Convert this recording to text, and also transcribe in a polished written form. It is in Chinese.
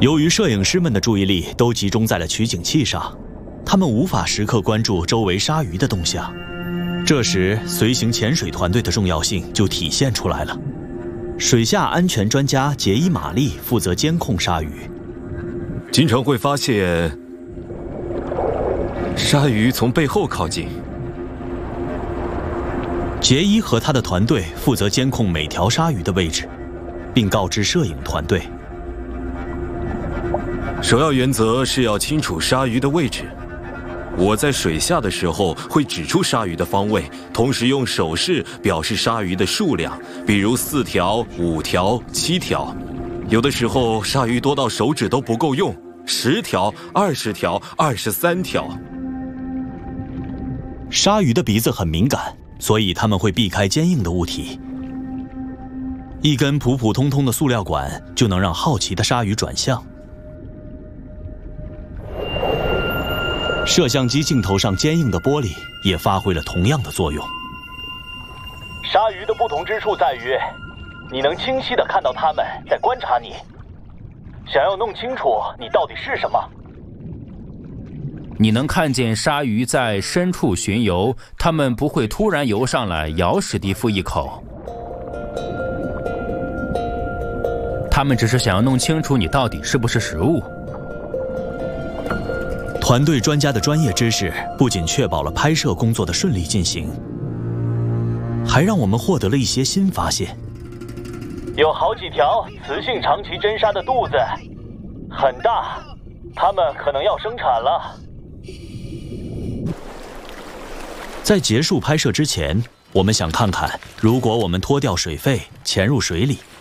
由于摄影师们的注意力都集中在了取景器上，他们无法时刻关注周围鲨鱼的动向。这时，随行潜水团队的重要性就体现出来了。水下安全专家杰伊·玛丽负责监控鲨鱼， 经常会发现鲨鱼从背后靠近。 杰伊和他的团队负责监控每条鲨鱼的位置，并告知摄影团队。 首要原则是要清楚鲨鱼的位置。我在水下的时候会指出鲨鱼的方位，同时用手势表示鲨鱼的数量，比如4条、5条、7条。有的时候鲨鱼多到手指都不够用，10条、20条、23条。 鲨鱼的鼻子很敏感，所以它们会避开坚硬的物体。一根普普通通的塑料管就能让好奇的鲨鱼转向。摄像机镜头上坚硬的玻璃也发挥了同样的作用。 鲨鱼的不同之处在于，你能清晰地看到它们在观察你。想要弄清楚你到底是什么， 你能看见鲨鱼在深处巡游，它们不会突然游上来咬史蒂夫一口。它们只是想要弄清楚你到底是不是食物。 团队专家的专业知识不仅确保了拍摄工作的顺利进行，还让我们获得了一些新发现。 有好几条雌性长鳍真鲨的肚子很大，它们可能要生产了。 在结束拍摄之前，我们想看看，如果我们脱掉水肺潜入水里，